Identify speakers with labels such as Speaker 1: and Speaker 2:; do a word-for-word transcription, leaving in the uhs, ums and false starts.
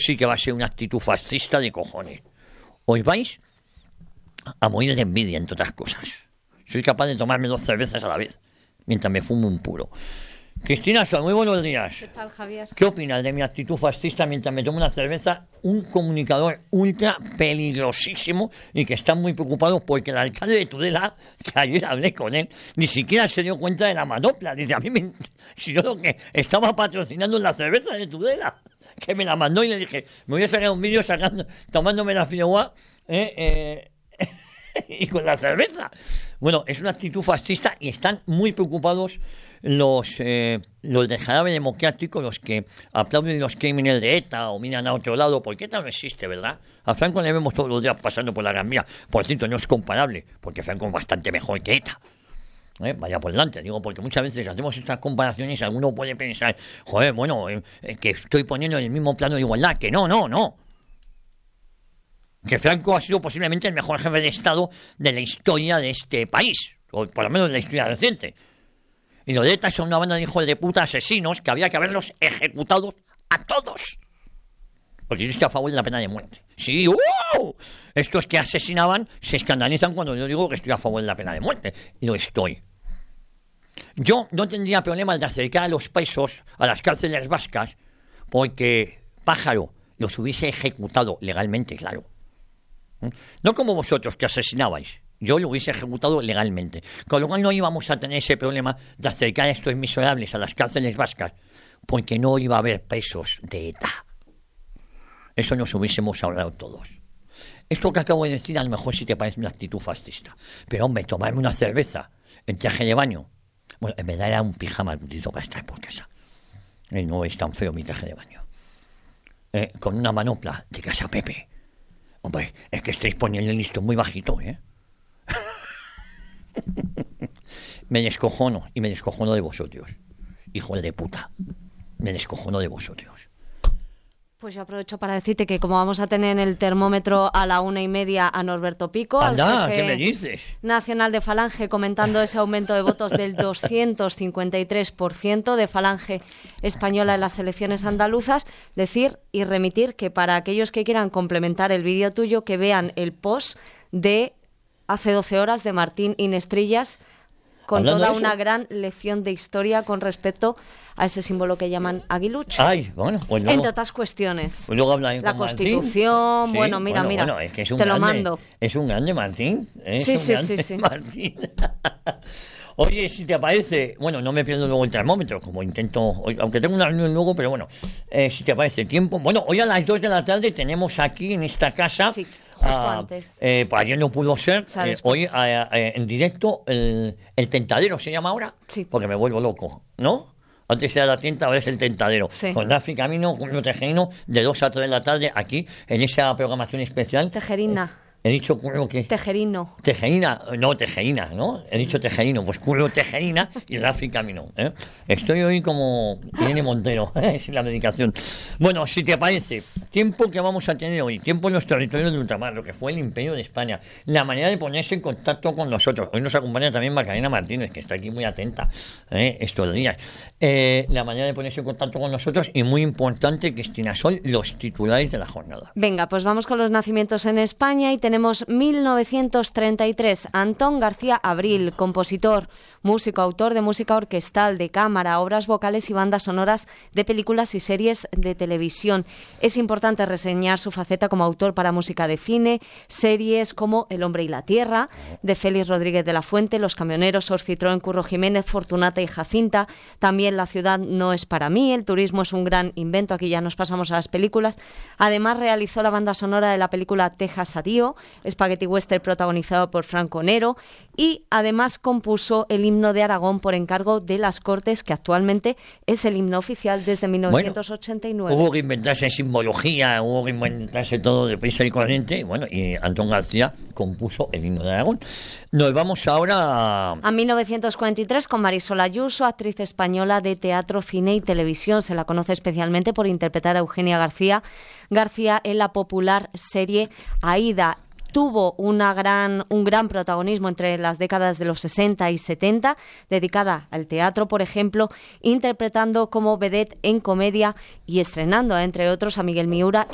Speaker 1: sí que va a ser una actitud fascista de cojones. Os vais a morir de envidia, entre otras cosas. Soy capaz de tomarme dos cervezas a la vez, mientras me fumo un puro. Cristina Sol, muy buenos días.
Speaker 2: ¿Qué tal, Javier?
Speaker 1: ¿Qué opinas de mi actitud fascista mientras me tomo una cerveza? Un comunicador ultra peligrosísimo y que está muy preocupado porque el alcalde de Tudela, que ayer hablé con él, ni siquiera se dio cuenta de la manopla. Dice, a mí me... Si yo lo que estaba patrocinando la cerveza de Tudela, que me la mandó y le dije, me voy a sacar un vídeo sacando, tomándome la fideuá, eh, eh, y con la cerveza. Bueno, es una actitud fascista y están muy preocupados los eh, los de Jarabe Democrático, los que aplauden los crímenes de ETA o miran a otro lado, porque ETA no existe, ¿verdad? A Franco le vemos todos los días pasando por la Gran Vía. Por cierto, no es comparable, porque Franco es bastante mejor que ETA. ¿Eh? Vaya por delante, digo, porque muchas veces hacemos estas comparaciones y alguno puede pensar, joder, bueno, eh, que estoy poniendo en el mismo plano de igualdad, que no, no, no. Que Franco ha sido posiblemente el mejor jefe de Estado de la historia de este país, o por lo menos de la historia reciente. Y los de ETA son una banda de hijos de puta asesinos que había que haberlos ejecutado a todos. Porque yo estoy a favor de la pena de muerte. Sí, ¡uh! Estos que asesinaban se escandalizan cuando yo digo que estoy a favor de la pena de muerte. Y lo estoy. Yo no tendría problemas de acercar a los presos a las cárceles vascas porque Pájaro los hubiese ejecutado legalmente, claro. No como vosotros que asesinabais. Yo lo hubiese ejecutado legalmente. Con lo cual no íbamos a tener ese problema de acercar a estos miserables a las cárceles vascas porque no iba a haber presos de ETA. Eso nos hubiésemos ahorrado todos. Esto que acabo de decir a lo mejor sí te parece una actitud fascista. Pero hombre, tomarme una cerveza en traje de baño. Bueno, en verdad era un pijama utilizado para estar por casa. Eh, no es tan feo mi traje de baño. Eh, con una manopla de Casa Pepe. Hombre, es que estáis poniendo el listón muy bajito, ¿eh? Me descojono y me descojono de vosotros. Hijo de puta. Me descojono de vosotros.
Speaker 2: Pues yo aprovecho para decirte que como vamos a tener en el termómetro a la una y media a Norberto Pico,
Speaker 1: Anda,
Speaker 2: al jefe
Speaker 1: ¿qué me dices?
Speaker 2: nacional de Falange, comentando ese aumento de votos del doscientos cincuenta y tres por ciento de Falange española en las elecciones andaluzas, decir y remitir que para aquellos que quieran complementar el vídeo tuyo, que vean el post de hace doce horas de Martín Inestrillas, con
Speaker 1: Hablando
Speaker 2: toda
Speaker 1: de
Speaker 2: una
Speaker 1: eso.
Speaker 2: gran lección de historia con respecto a ese símbolo que llaman aguilucho.
Speaker 1: Ay, bueno, pues luego,
Speaker 2: Entre otras cuestiones.
Speaker 1: pues luego hablaré
Speaker 2: La
Speaker 1: con Martín.
Speaker 2: Constitución,
Speaker 1: Sí,
Speaker 2: bueno, mira,
Speaker 1: bueno,
Speaker 2: mira,
Speaker 1: bueno, es que es un
Speaker 2: te lo
Speaker 1: grande,
Speaker 2: mando.
Speaker 1: Es un grande Martín. Es
Speaker 2: Sí,
Speaker 1: un
Speaker 2: sí,
Speaker 1: grande
Speaker 2: sí, sí.
Speaker 1: Martín. Oye, si te parece, bueno, no me pierdo luego el termómetro, como intento, hoy- aunque tengo una reunión luego, pero bueno, eh, si te parece tiempo. Bueno, hoy a las dos de la tarde tenemos aquí en esta casa,
Speaker 2: Sí, justo
Speaker 1: ah,
Speaker 2: antes.
Speaker 1: eh, para ayer no pudo ser,
Speaker 2: O sea,
Speaker 1: eh,
Speaker 2: después.
Speaker 1: hoy ah, eh, en directo el, el Tentadero se llama ahora,
Speaker 2: Sí.
Speaker 1: porque me vuelvo loco, ¿no? Antes era la tienda, ahora es el Tentadero.
Speaker 2: Sí.
Speaker 1: Con Rafi Camino, con Tejerino, de dos a tres de la tarde, aquí, en esa programación especial.
Speaker 2: Tejerina,
Speaker 1: He dicho curro que...
Speaker 2: tejerino.
Speaker 1: Tejerina, no, Tejerina, ¿no? He dicho Tejerino, pues curro Tejerina y Rafi Camino, ¿eh? Estoy hoy como Irene Montero, ¿eh? Sin la medicación. Bueno, si te parece, tiempo que vamos a tener hoy, tiempo en los territorios de ultramar, lo que fue el Imperio de España, la manera de ponerse en contacto con nosotros. Hoy nos acompaña también Macarena Martínez, que está aquí muy atenta, ¿eh? Estos días. Eh, la manera de ponerse en contacto con nosotros y muy importante, Cristina Sol, los titulares de la jornada.
Speaker 2: Venga, pues vamos con los nacimientos en España y tenemos mil novecientos treinta y tres. Antón García Abril, compositor, músico, autor de música orquestal, de cámara, obras vocales y bandas sonoras de películas y series de televisión. Es importante reseñar su faceta como autor para música de cine, series como El hombre y la tierra, de Félix Rodríguez de la Fuente, Los camioneros, Orcitrón, Curro Jiménez, Fortunata y Jacinta. También La ciudad no es para mí, El turismo es un gran invento. Aquí ya nos pasamos a las películas. Además realizó la banda sonora de la película Texas Adío, Spaghetti Western protagonizado por Franco Nero, y además compuso el himno de Aragón por encargo de las Cortes, que actualmente es el himno oficial desde mil novecientos ochenta y nueve.
Speaker 1: Hubo que inventarse simbología, hubo que inventarse todo de prisa y corriente, y bueno, y Antón García compuso el himno de Aragón. Nos vamos ahora a...
Speaker 2: A mil novecientos cuarenta y tres con Marisol Ayuso, actriz española de teatro, cine y televisión. Se la conoce especialmente por interpretar a Eugenia García García en la popular serie Aída. Tuvo una gran, un gran protagonismo entre las décadas de los sesenta y setenta, dedicada al teatro, por ejemplo, interpretando como vedette en comedia y estrenando, entre otros, a Miguel Miura